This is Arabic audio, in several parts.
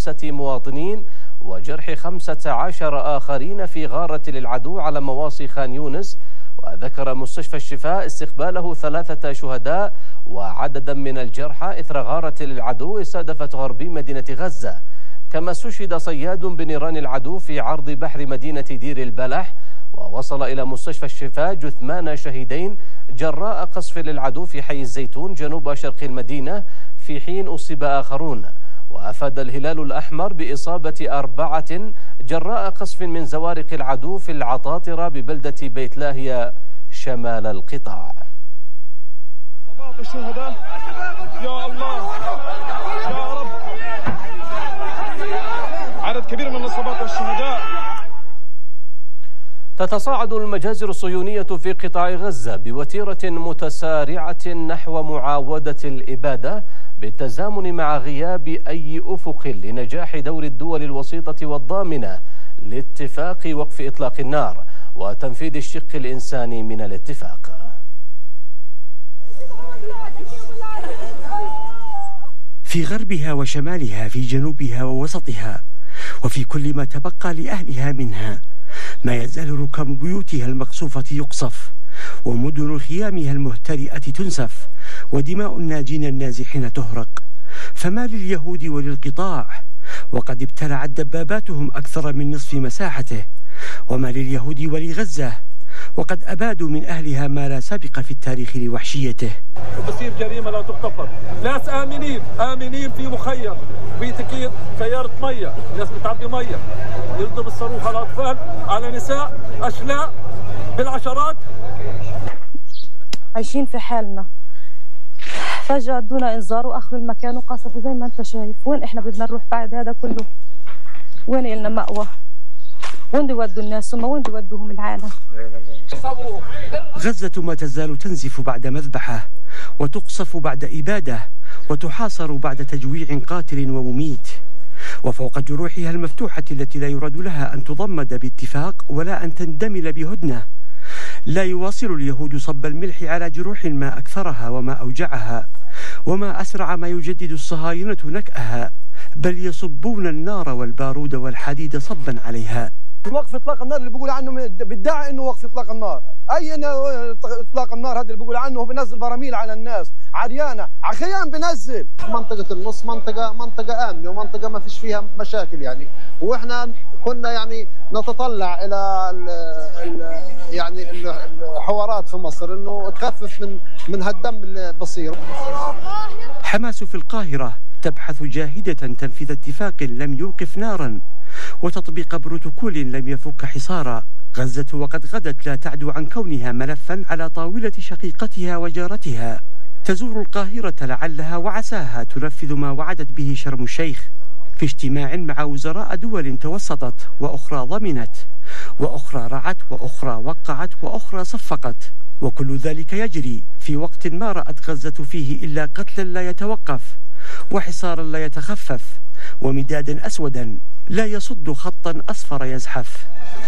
5 مواطنين وجرح 15 آخرين في غارة للعدو على مواصي خان يونس. وذكر مستشفى الشفاء استقباله 3 شهداء وعددا من الجرحى إثر غارة للعدو استهدفت غربي مدينة غزة. كما استشهد صياد بنيران العدو في عرض بحر مدينة دير البلح، ووصل إلى مستشفى الشفاء جثمان شهيدين جراء قصف للعدو في حي الزيتون جنوب شرق المدينة، في حين أصيب آخرون. وأفاد الهلال الأحمر بإصابة 4 جراء قصف من زوارق العدو في العطاطرة ببلدة بيت لاهيا شمال القطاع. صباط الشهداء يا الله يا رب، عدد كبير من الصباط والشهداء. تتصاعد المجازر الصهيونية في قطاع غزة بوتيرة متسارعة نحو معاودة الإبادة، بالتزامن مع غياب أي أفق لنجاح دور الدول الوسيطة والضامنة لاتفاق وقف إطلاق النار وتنفيذ الشق الإنساني من الاتفاق. في غربها وشمالها، في جنوبها ووسطها، وفي كل ما تبقى لأهلها منها، ما يزال ركام بيوتها المقصوفة يقصف، ومدن خيامها المهترئة تنسف، ودماء الناجين النازحين تهرق. فما لليهود وللقطاع وقد ابتلعت دباباتهم أكثر من نصف مساحته، وما لليهود ولغزة وقد أبادوا من أهلها ما لا سابق في التاريخ لوحشيته. بصير جريمة لا تغتفر، ناس آمنين في مخيم، في تكييف سيارة مية، ناس بتعبي مية، يضرب الصاروخ على أطفال، على نساء، أشلاء بالعشرات. عايشين في حالنا، فجأة دون إنذار وأخذوا المكان وقصفوا زي ما أنت شايف. وين إحنا بدنا نروح بعد هذا كله؟ وين إلنا مأوى؟ وين يودوا الناس ثم وين يودوهم العالم؟ غزة ما تزال تنزف بعد مذبحة، وتقصف بعد إبادة، وتحاصر بعد تجويع قاتل ومميت. وفوق جروحها المفتوحة التي لا يراد لها أن تضمد باتفاق ولا أن تندمل بهدنة، لا يواصل اليهود صب الملح على جروح ما أكثرها وما أوجعها، وما أسرع ما يجدد الصهاينة نكأها، بل يصبون النار والبارود والحديد صبا عليها. وقف اطلاق النار اللي بيقول عنه بيدعي انه وقف اطلاق النار، اي اطلاق النار هذا اللي بيقول عنه؟ هو بينزل براميل على الناس عريانه على خيام، بينزل. منطقه النص منطقه امنه ومنطقه ما فيش فيها مشاكل يعني، واحنا كنا يعني نتطلع الى يعني الحوارات في مصر انه تخفف من هالدم اللي بصير. حماس في القاهره تبحث جاهده تنفيذ اتفاق لم يوقف نارا وتطبيق بروتوكول لم يفك حصارا. غزة وقد غدت لا تعدو عن كونها ملفا على طاولة شقيقتها وجارتها. تزور القاهرة لعلها وعساها تنفذ ما وعدت به شرم الشيخ في اجتماع مع وزراء دول توسطت وأخرى ضمنت وأخرى رعت وأخرى وقعت وأخرى صفقت، وكل ذلك يجري في وقت ما رأت غزة فيه إلا قتلا لا يتوقف، وحصارا لا يتخفف، ومدادا أسودا لا يصد خطا أصفر يزحف.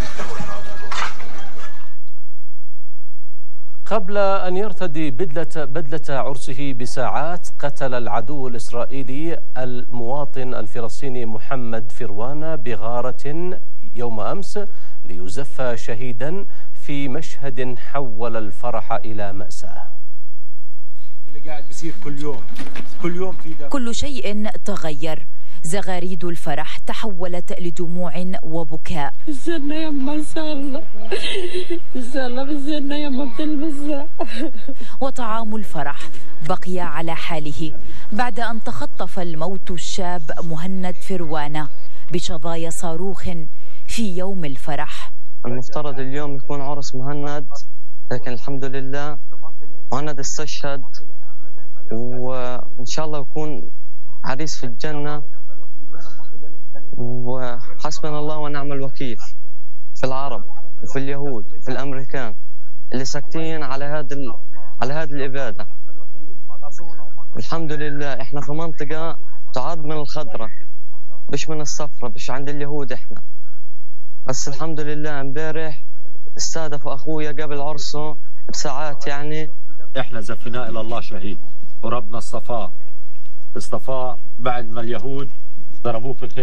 قبل أن يرتدي بدلة عرسه بساعات، قتل العدو الإسرائيلي المواطن الفلسطيني محمد فروان بغارة يوم أمس ليزف شهيدا في مشهد حول الفرح إلى مأساة. اللي قاعد بيصير كل يوم في ده. كل شيء تغير، زغاريد الفرح تحولت لدموع وبكاء. بالجنة يما إن شاء الله، إن شاء الله بالجنة يما بتلبسها. وطعام الفرح بقي على حاله بعد أن تخطف الموت الشاب مهند فروانة بشظايا صاروخ في يوم الفرح. المفترض اليوم يكون عرس مهند، لكن الحمد لله مهند استشهد، وإن شاء الله يكون عريس في الجنة، وحسبنا الله ونعم الوكيل في العرب وفي اليهود وفي الأمريكان اللي ساكتين على هذه الإبادة. الحمد لله احنا في منطقة تعد من الخضرة مش من الصفرة، مش عند اليهود احنا، بس الحمد لله امبارح استهدفوا أخويا قبل عرسه بساعات. يعني احنا زفناه إلى الله شهيد، وربنا اصطفاه بعد ما اليهود ضربوه في